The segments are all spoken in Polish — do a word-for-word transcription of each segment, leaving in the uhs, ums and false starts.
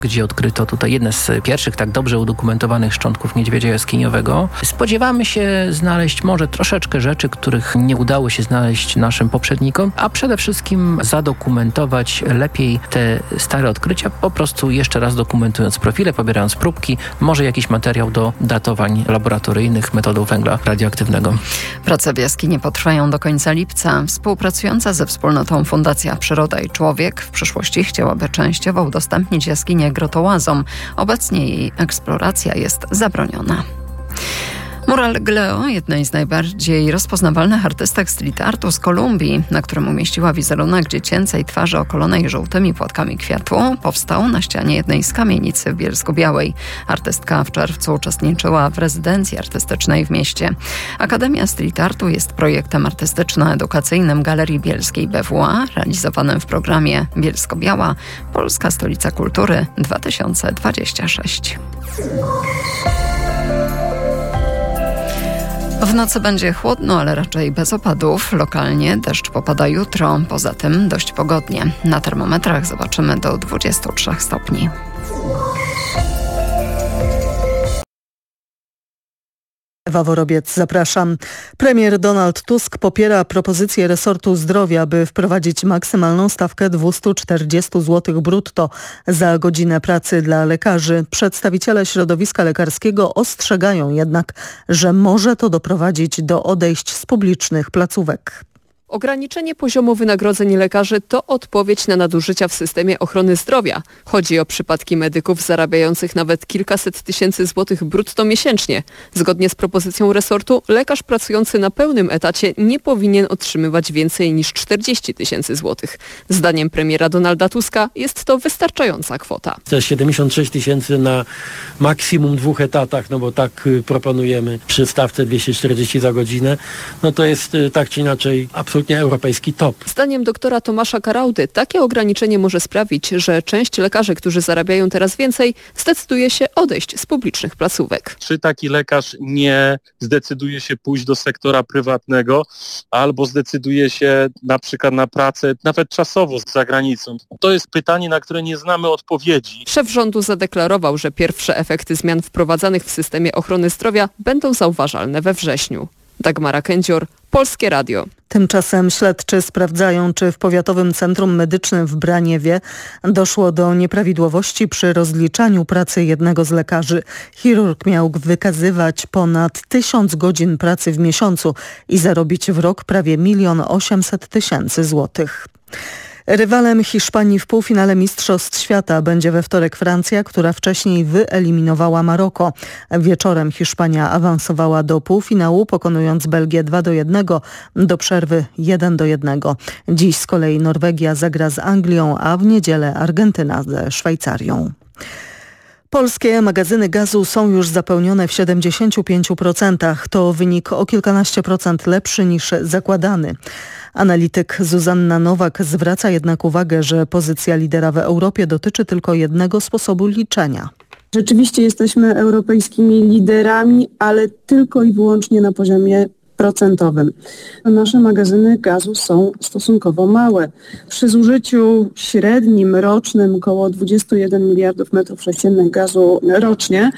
gdzie odkryto tutaj jedne z pierwszych tak dobrze udokumentowanych szczątków niedźwiedzia jaskiniowego. Spodziewamy się znaleźć może troszeczkę rzeczy, których nie udało się znaleźć naszym poprzednikom, a przede wszystkim zadokumentować lepiej te stare odkrycia, po prostu jeszcze raz dokumentując profile, pobierając próbki, może jakiś materiał do datowań laboratoryjnych metodą węgla radioaktywnego. Prace w jaskini potrwają do końca lipca. Współpracująca ze wspólnotą Fundacja Przyroda i Człowiek w przyszłości chciałaby częściowo udostępnić jaskinię grotołazom. Obecnie jej eksploracja jest zabroniona. Mural Gleo, jednej z najbardziej rozpoznawalnych artystek street artu z Kolumbii, na którym umieściła wizerunek dziecięcej twarzy okolonej żółtymi płatkami kwiatu, powstał na ścianie jednej z kamienic w Bielsku-Białej. Artystka w czerwcu uczestniczyła w rezydencji artystycznej w mieście. Akademia Street Artu jest projektem artystyczno-edukacyjnym Galerii Bielskiej B W A, realizowanym w programie Bielsko-Biała – Polska Stolica Kultury dwa tysiące dwudziesty szósty. W nocy będzie chłodno, ale raczej bez opadów. Lokalnie deszcz popada jutro. Poza tym dość pogodnie. Na termometrach zobaczymy do dwudziestu trzech stopni. Ewa Worobiec, zapraszam. Premier Donald Tusk popiera propozycję resortu zdrowia, by wprowadzić maksymalną stawkę dwieście czterdzieści złotych brutto za godzinę pracy dla lekarzy. Przedstawiciele środowiska lekarskiego ostrzegają jednak, że może to doprowadzić do odejść z publicznych placówek. Ograniczenie poziomu wynagrodzeń lekarzy to odpowiedź na nadużycia w systemie ochrony zdrowia. Chodzi o przypadki medyków zarabiających nawet kilkaset tysięcy złotych brutto miesięcznie. Zgodnie z propozycją resortu, lekarz pracujący na pełnym etacie nie powinien otrzymywać więcej niż czterdzieści tysięcy złotych. Zdaniem premiera Donalda Tuska jest to wystarczająca kwota. siedemdziesiąt sześć tysięcy na maksimum dwóch etatach, no bo tak proponujemy przy stawce dwieście czterdzieści za godzinę, no to jest tak czy inaczej absolutnie europejski top. Zdaniem doktora Tomasza Karaudy takie ograniczenie może sprawić, że część lekarzy, którzy zarabiają teraz więcej, zdecyduje się odejść z publicznych placówek. Czy taki lekarz nie zdecyduje się pójść do sektora prywatnego albo zdecyduje się na przykład na pracę nawet czasowo za granicą? To jest pytanie, na które nie znamy odpowiedzi. Szef rządu zadeklarował, że pierwsze efekty zmian wprowadzanych w systemie ochrony zdrowia będą zauważalne we wrześniu. Dagmara Kędzior, Polskie Radio. Tymczasem śledczy sprawdzają, czy w Powiatowym Centrum Medycznym w Braniewie doszło do nieprawidłowości przy rozliczaniu pracy jednego z lekarzy. Chirurg miał wykazywać ponad tysiąc godzin pracy w miesiącu i zarobić w rok prawie milion osiemset tysięcy złotych. Rywalem Hiszpanii w półfinale Mistrzostw Świata będzie we wtorek Francja, która wcześniej wyeliminowała Maroko. Wieczorem Hiszpania awansowała do półfinału, pokonując Belgię dwa do jednego, do przerwy jeden do jednego. Dziś z kolei Norwegia zagra z Anglią, a w niedzielę Argentyna ze Szwajcarią. Polskie magazyny gazu są już zapełnione w siedemdziesięciu pięciu procentach. To wynik o kilkanaście procent lepszy niż zakładany. Analityk Zuzanna Nowak zwraca jednak uwagę, że pozycja lidera w Europie dotyczy tylko jednego sposobu liczenia. Rzeczywiście jesteśmy europejskimi liderami, ale tylko i wyłącznie na poziomie procentowym. Nasze magazyny gazu są stosunkowo małe. Przy zużyciu średnim rocznym około dwadzieścia jeden miliardów metrów sześciennych gazu rocznie,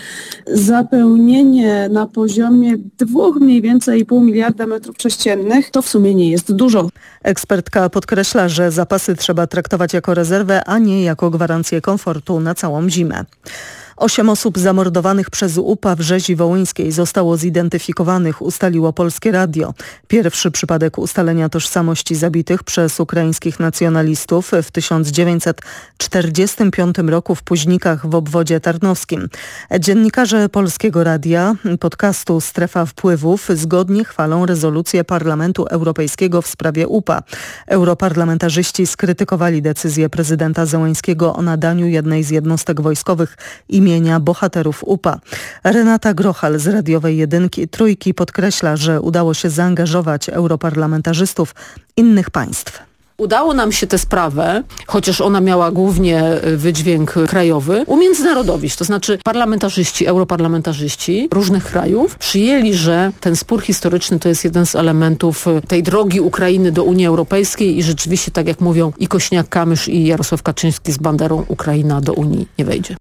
zapełnienie na poziomie dwóch mniej więcej pół miliarda metrów sześciennych to w sumie nie jest dużo. Ekspertka podkreśla, że zapasy trzeba traktować jako rezerwę, a nie jako gwarancję komfortu na całą zimę. Osiem osób zamordowanych przez U P A w Rzezi Wołyńskiej zostało zidentyfikowanych, ustaliło Polskie Radio. Pierwszy przypadek ustalenia tożsamości zabitych przez ukraińskich nacjonalistów w tysiąc dziewięćset czterdziestym piątym roku w Puźnikach w obwodzie tarnowskim. Dziennikarze Polskiego Radia podcastu Strefa Wpływów zgodnie chwalą rezolucję Parlamentu Europejskiego w sprawie U P A. Europarlamentarzyści skrytykowali decyzję prezydenta Zełeńskiego o nadaniu jednej z jednostek wojskowych imienia bohaterów U P A. Renata Grochal z radiowej jedynki Trójki podkreśla, że udało się zaangażować europarlamentarzystów innych państw. Udało nam się tę sprawę, chociaż ona miała głównie wydźwięk krajowy, umiędzynarodowić. To znaczy parlamentarzyści, europarlamentarzyści różnych krajów przyjęli, że ten spór historyczny to jest jeden z elementów tej drogi Ukrainy do Unii Europejskiej i rzeczywiście, tak jak mówią i Kośniak-Kamysz i Jarosław Kaczyński z banderą, Ukraina do Unii nie wejdzie.